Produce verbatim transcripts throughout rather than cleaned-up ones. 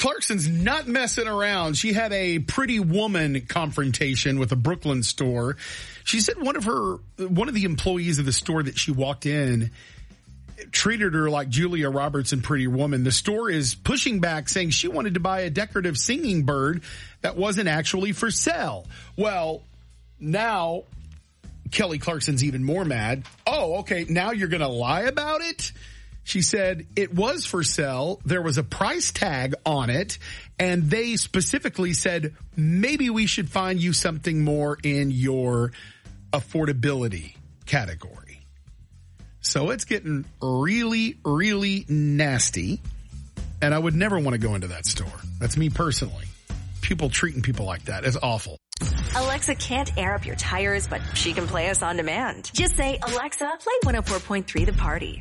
Clarkson's not messing around. She had a Pretty Woman confrontation with a Brooklyn store. She said one of her, one of the employees of the store that she walked in treated her like Julia Roberts in Pretty Woman. The store is pushing back, saying she wanted to buy a decorative singing bird that wasn't actually for sale. Well, now Kelly Clarkson's even more mad. Oh, okay, now you're going to lie about it? She said it was for sale. There was a price tag on it, and they specifically said, maybe we should find you something more in your affordability category. So it's getting really, really nasty, and I would never want to go into that store. That's me personally. People treating people like that is awful. Alexa can't air up your tires, but she can play us on demand. Just say, Alexa, play one oh four point three The Party.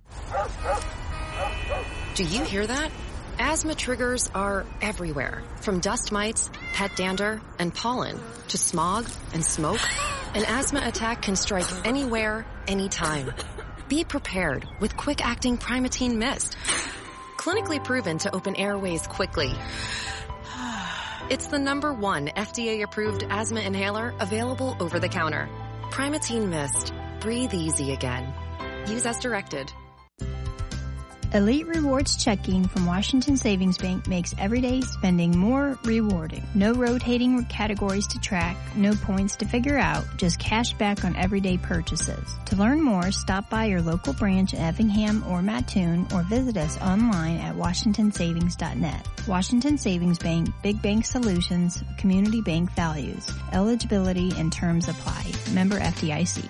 Do you hear that? Asthma triggers are everywhere, from dust mites, pet dander, and pollen, to smog and smoke. An asthma attack can strike anywhere, anytime. Be prepared with quick-acting Primatene Mist. Clinically proven to open airways quickly. It's the number one F D A-approved asthma inhaler available over the counter. Primatene Mist. Breathe easy again. Use as directed. Elite Rewards Checking from Washington Savings Bank makes everyday spending more rewarding. No rotating categories to track, no points to figure out, just cash back on everyday purchases. To learn more, stop by your local branch in Effingham or Mattoon or visit us online at washington savings dot net. Washington Savings Bank, Big Bank Solutions, Community Bank Values. Eligibility and terms apply. Member F D I C.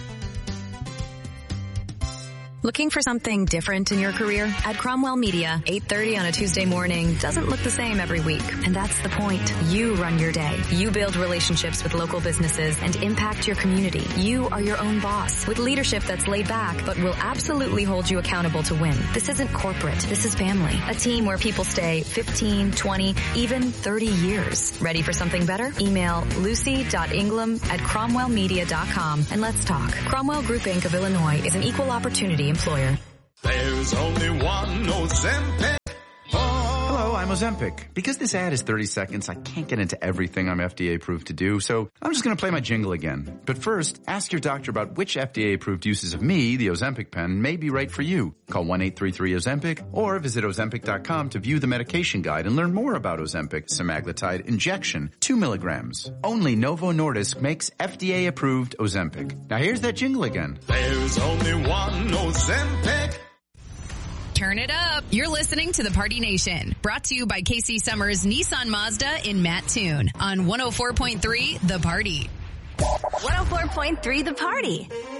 Looking for something different in your career? At Cromwell Media, eight thirty on a Tuesday morning doesn't look the same every week. And that's the point. You run your day. You build relationships with local businesses and impact your community. You are your own boss with leadership that's laid back, but will absolutely hold you accountable to win. This isn't corporate. This is family. A team where people stay fifteen, twenty, even thirty years. Ready for something better? Email lucy dot ingram at cromwell media dot com and let's talk. Cromwell Group Incorporated of Illinois is an equal opportunity employer. There's only one Ozempic. Hello, I'm Ozempic. Because this ad is thirty seconds, I can't get into everything I'm F D A approved to do, so I'm just going to play my jingle again. But first, ask your doctor about which F D A approved uses of me, the Ozempic pen, may be right for you. Call one eight three three Ozempic or visit ozempic dot com to view the medication guide and learn more about Ozempic semaglutide injection, two milligrams. Only Novo Nordisk makes F D A approved Ozempic. Now here's that jingle again. There's only one Ozempic. Turn it up. You're listening to The Party Nation. Brought to you by Casey Summers Nissan Mazda in Mattoon on one oh four point three The Party. one oh four point three The Party.